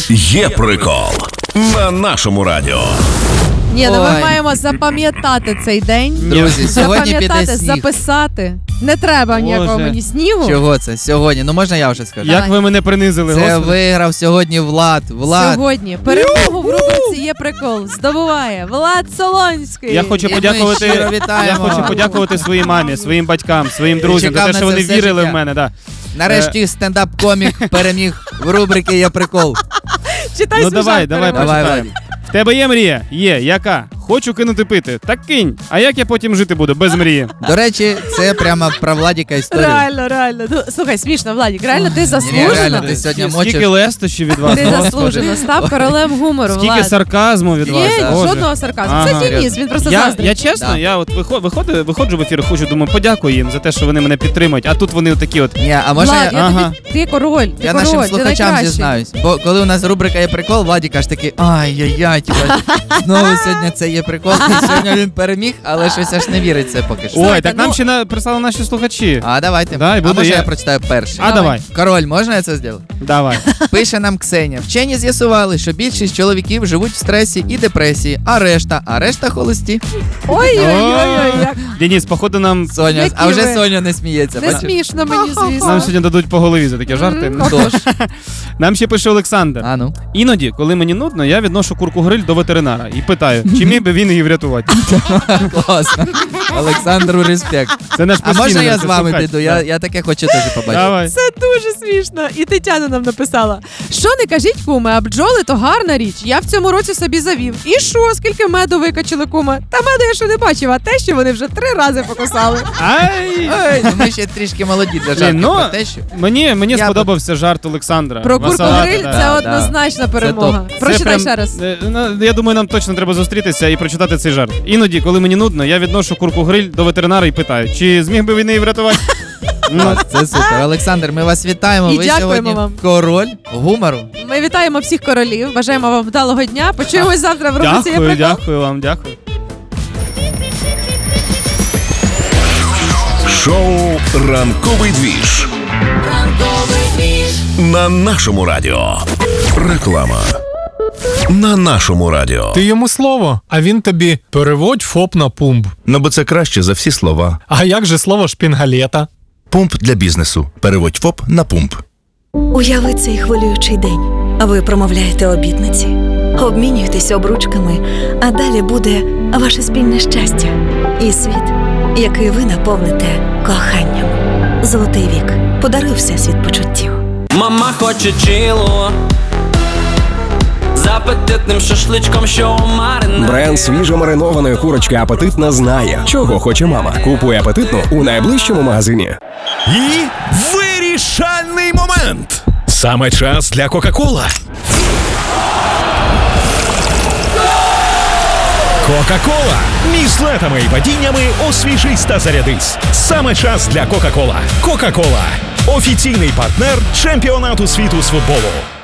Є прикол на нашому радіо. Ні, ну ми маємо запам'ятати цей день. Друзі, сьогодні піде запам'ятати, сніг. записати. Не треба ніякого мені снігу. Чого це? Сьогодні. Ну можна я вже скажу? Як ви мене принизили, Це Господи. виграв сьогодні Влад. Сьогодні перемогу в рубриці «Є прикол» здобуває Влад Солонський. Я хочу подякувати своїй мамі, своїм батькам, своїм друзям за те, що вони вірили в мене. Да. Нарешті стендап-комік переміг в рубрики «Є прикол». Читай давай переможця. прочитаємо. В тебе є мрія? Є. Яка? Хочу кинути пити. Так кинь. А як я потім жити буду без мрії? До речі, це прямо про Владіка історія. Реально. Ну, слухай, смішно, Владик, реально ти Ні, заслужено. реально, ти сьогодні Скільки мочиш. лестощів від вас, Ти Господи. заслужено став королем гумору, Скільки Влад. сарказму від вас. Є, Боже. жодного сарказму. Ага. Це Денис, він просто Я заздрить. чесно, Да. я от виходжу в ефір, хочу, думаю, подякую їм за те, що вони мене підтримують, а тут вони такі от. Ні, а може Влад, я... Ага. ти король, ти Я король, нашим ти слухачам найкращий. зізнаюсь. Бо коли у нас рубрика «Є прикол», Владік аж такий, ай-яй-яй, знову сьогодні це є прикол. І сьогодні він переміг, але щось аж не віриться поки що. Ой, так нам ще прислали наші слухачі. А давайте. Да, і А буде може я. я прочитаю перший? А давай. Король, можна я це зроблю? Давай. Пише нам Ксенія. Вчені з'ясували, що більшість чоловіків живуть в стресі і депресії, а решта холості. Ой-ой-ой, як Денис, походу нам Соня, Які а вже ви? Соня не сміється. не бачиш? смішно мені, звісно. нам сьогодні дадуть по голові за такі жарти. Тож. Нам ще пише Олександр. А ну. Іноді, коли мені нудно, я відношу курку-гриль до ветеринара і питаю, чи міг би він її врятувати. Класно. Олександру респект. Це наш А можна постійний я з вами слухач. піду? Да. Я таке хочу теж побачити. Давай. Це дуже смішно. І Тетяна нам написала: що не кажіть, куме, а бджоли то гарна річ. Я в цьому році собі завів. І що, скільки меду викачали, куме? Та меду я ще не бачив, а те, що вони вже 3 рази покусали. Ай! Ой, ну ми ще трішки молоді для жартів ну, про те, що... Мені Я сподобався жарт Олександра. Про Василата, курку-гриль да. це да. однозначна перемога. Це Прочитай прям, ще раз. Я думаю, нам точно треба зустрітися і прочитати цей жарт. Іноді, коли мені нудно, я відношу курку-гриль до ветеринара і питаю, чи зміг би він її врятувати? Ну, Це супер. Олександр, ми вас вітаємо. І Ви дякуємо сьогодні вам. король гумору. Ми вітаємо всіх королів, бажаємо вам вдалого дня. Почуємось завтра в рубриці «Є прикол». Дякую вам, дякую. Шоу «Ранковий двіж» на нашому радіо. Реклама на нашому радіо. Ти йому слово, а він тобі переводь ФОП на пумп. Ну, бо це краще за всі слова. А як же слово шпінгалета? Пумп для бізнесу. Переводь ФОП на пумп. Уяви цей хвилюючий день. Ви промовляєте обітниці, обмінюєтесь обручками, а далі буде ваше спільне щастя і світ, який ви наповните коханням. Золотий вік. Подаруй всесвіт почуттів. Мама хоче чило з апетитним шашличком, що маринує. Бренд свіжомаринованої курочки «Апетитна» знає, чого хоче мама. Купуй «Апетитну» у найближчому магазині. І вирішальний момент. Саме час для Кока-Кола. Кока-Кола. Між злетами і падіннями освіжись та зарядись. Саме час для Кока-Кола. Кока-Кола. Офіційний партнер чемпіонату світу з футболу.